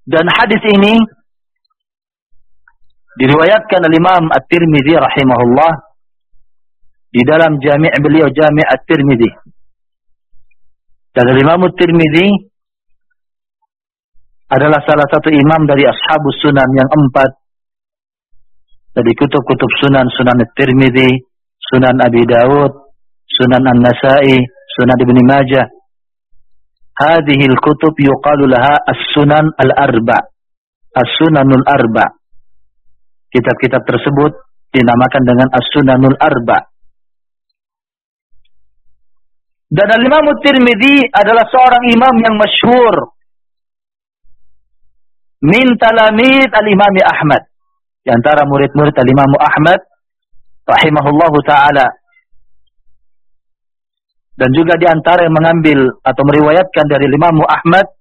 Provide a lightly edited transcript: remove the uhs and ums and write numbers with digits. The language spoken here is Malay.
Dan hadis ini diriwayatkan oleh Imam At-Tirmidzi rahimahullah di dalam jami' beliau, Jami' At-Tirmidzi. Dan Imam At-Tirmidzi adalah salah satu imam dari Ashabus Sunan yang 4 dari kutub-kutub Sunan, Sunan At-Tirmidzi, Sunan Abi Dawud, Sunan An-Nasa'i, Sunan Ibn Majah. Hadhil kutub yuqalu laha As-Sunan Al-Arba', As-Sunanul Arba'. Kitab-kitab tersebut dinamakan dengan As-Sunanul Arba'. Dan Al-Imam At-Tirmidzi adalah seorang imam yang masyhur min talamid Al-Imam Ahmad, di antara murid-murid Al-Imam Ahmad rahimahullahu ta'ala. Dan juga di antara yang mengambil atau meriwayatkan dari Imam Ahmad